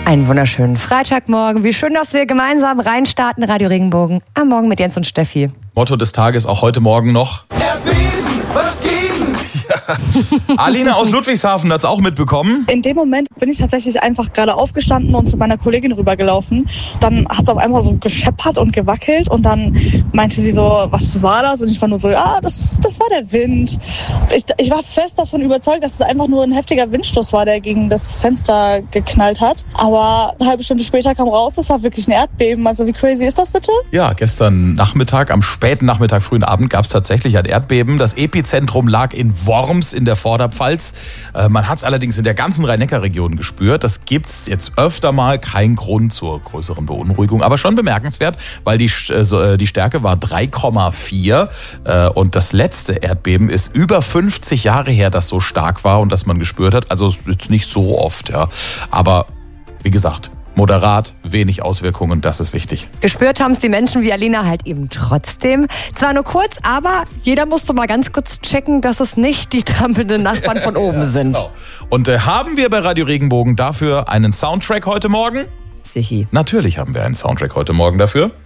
Einen wunderschönen Freitagmorgen. Wie schön, dass wir gemeinsam reinstarten. Radio Regenbogen am Morgen mit Jens und Steffi. Motto des Tages auch heute Morgen noch. Erdbeben, was ging? Ja. Alina aus Ludwigshafen hat es auch mitbekommen. In dem Moment bin ich tatsächlich einfach gerade aufgestanden und zu meiner Kollegin rübergelaufen. Dann hat es auf einmal so gescheppert und gewackelt und dann meinte sie so, was war das? Und ich war nur so, ja, das war der Wind. Ich war fest davon überzeugt, dass es einfach nur ein heftiger Windstoß war, der gegen das Fenster geknallt hat. Aber eine halbe Stunde später kam raus, es war wirklich ein Erdbeben. Also wie crazy ist das bitte? Ja, gestern Nachmittag, am späten Nachmittag, frühen Abend gab es tatsächlich ein Erdbeben. Das Epizentrum lag in Worms in der Vorderpfalz. Man hat es allerdings in der ganzen Rhein-Neckar-Region gespürt. Das gibt's jetzt öfter mal. Kein Grund zur größeren Beunruhigung, aber schon bemerkenswert, weil die Stärke war 3,4 und das letzte Erdbeben ist über 50 Jahre her, das so stark war und das man gespürt hat. Also jetzt nicht so oft, ja. Aber wie gesagt, moderat, wenig Auswirkungen, das ist wichtig. Gespürt haben es die Menschen wie Alina halt eben trotzdem. Zwar nur kurz, aber jeder musste mal ganz kurz checken, dass es nicht die trampelnden Nachbarn von oben sind. Genau. Und haben wir bei Radio Regenbogen dafür einen Soundtrack heute Morgen? Sichi. Natürlich haben wir einen Soundtrack heute Morgen dafür.